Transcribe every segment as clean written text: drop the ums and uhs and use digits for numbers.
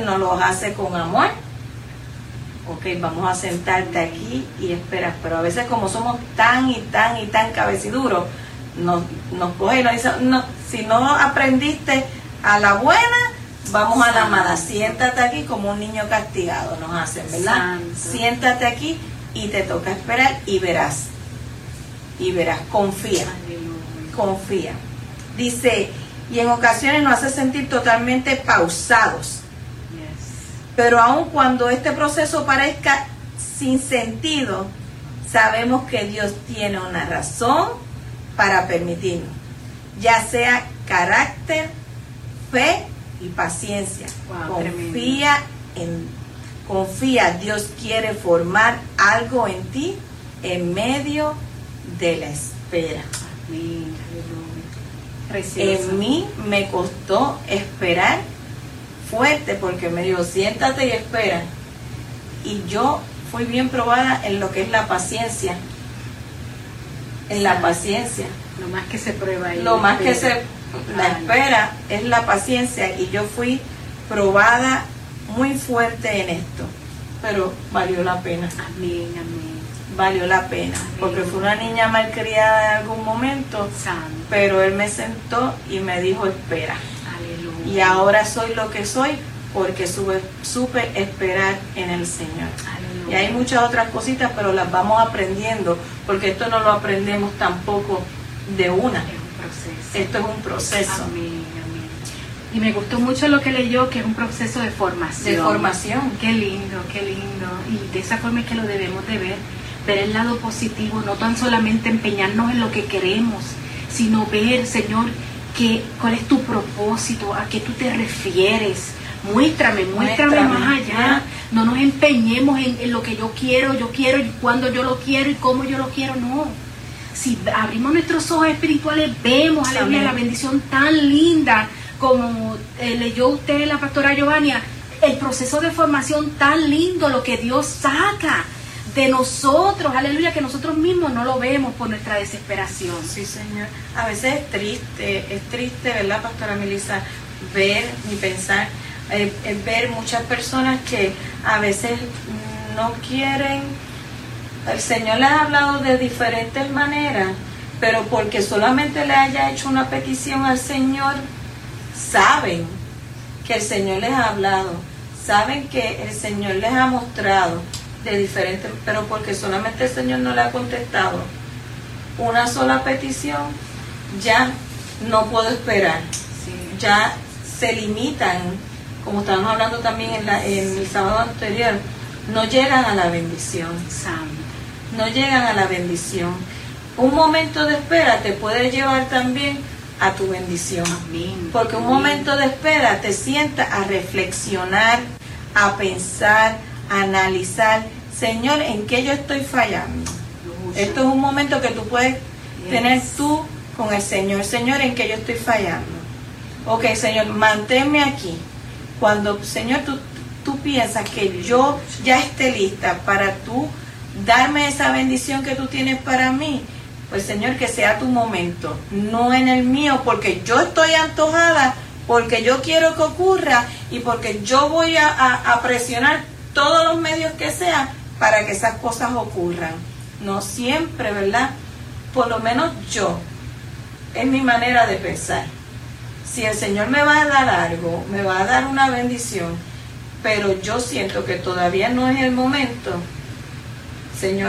nos los hace con amor. Ok, vamos a sentarte aquí y esperas. Pero a veces como somos tan cabeciduros, nos coge y nos dice, no, si no aprendiste a la buena, vamos a la mala. Siéntate aquí como un niño castigado, nos hacen, ¿verdad? Santo. Siéntate aquí y te toca esperar y verás. Y verás, confía. Confía. Dice, y en ocasiones nos hace sentir totalmente pausados. Pero aun cuando este proceso parezca sin sentido, sabemos que Dios tiene una razón para permitirnos, ya sea carácter, fe y paciencia. Wow, Confía, Dios quiere formar algo en ti en medio de la espera. Amén. Precioso. En mí me costó esperar fuerte, porque me dijo, siéntate y espera. Y yo fui bien probada en lo que es la paciencia. En la paciencia. Lo más que se prueba ahí. Lo más que la espera es la paciencia, y yo fui probada muy fuerte en esto. Pero valió la pena. Amén, amén. Valió la pena. Amén. Porque fue una niña malcriada en algún momento. Santo. Pero Él me sentó y me dijo, espera. Y ahora soy lo que soy porque supe esperar en el Señor. Aleluya. Y hay muchas otras cositas, pero las vamos aprendiendo, porque esto no lo aprendemos tampoco de una. Es un proceso. Esto es un proceso. Amén, amén. Y me gustó mucho lo que leyó, que es un proceso de formación. De formación. Qué lindo, qué lindo. Y de esa forma es que lo debemos de ver el lado positivo, no tan solamente empeñarnos en lo que queremos, sino ver, Señor, cuál es tu propósito, a qué tú te refieres. Muéstrame más allá. No nos empeñemos en lo que yo quiero y cuando yo lo quiero y cómo yo lo quiero, no. Si abrimos nuestros ojos espirituales, vemos, aleluya, la bendición tan linda, como leyó usted, la pastora Giovannia, el proceso de formación tan lindo, lo que Dios saca de nosotros, aleluya, que nosotros mismos no lo vemos por nuestra desesperación. Sí, Señor. A veces es triste, ¿verdad, pastora Melissa? Ver y pensar, ver muchas personas que a veces no quieren. El Señor les ha hablado de diferentes maneras, pero porque solamente le haya hecho una petición al Señor, saben que el Señor les ha hablado, saben que el Señor les ha mostrado de diferentes, pero porque solamente el Señor no le ha contestado una sola petición, ya no puedo esperar. Sí. Ya se limitan, como estábamos hablando también en el sábado anterior, no llegan a la bendición. Santo. No llegan a la bendición. Un momento de espera te puede llevar también a tu bendición. Amén. Porque un momento de espera te sienta a reflexionar, a pensar, a analizar, Señor, ¿en qué yo estoy fallando? Esto es un momento que tú puedes tener tú con el Señor. Señor, ¿en qué yo estoy fallando? Ok, Señor, manténme aquí. Cuando, Señor, tú piensas que yo ya esté lista para tú darme esa bendición que tú tienes para mí, pues, Señor, que sea tu momento, no en el mío, porque yo estoy antojada, porque yo quiero que ocurra y porque yo voy a presionar todos los medios que sea para que esas cosas ocurran. No siempre, ¿verdad? Por lo menos yo, es mi manera de pensar. Si el Señor me va a dar algo, me va a dar una bendición, pero yo siento que todavía no es el momento, Señor,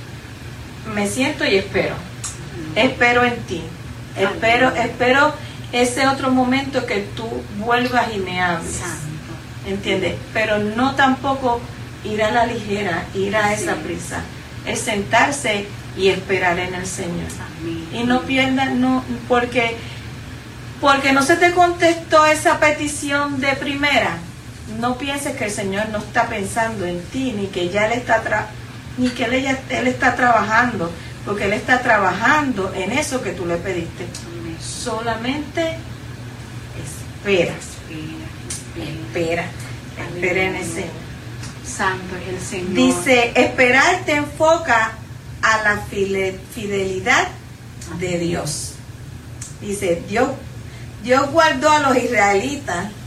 me siento y espero. Espero en ti. Espero ese otro momento que tú vuelvas y me hables. ¿Entiendes? Pero no tampoco ir a la ligera, ir a esa prisa. Es sentarse y esperar en el Señor. Amén. Y no pierdas, no, porque no se te contestó esa petición de primera. No pienses que el Señor no está pensando en ti, ni que ya Él está Él está trabajando, porque Él está trabajando en eso que tú le pediste. Amén. Solamente espera en el Señor. Santo es el Señor. Dice, esperar te enfoca a la fidelidad de Dios. Dice, Dios guardó a los israelitas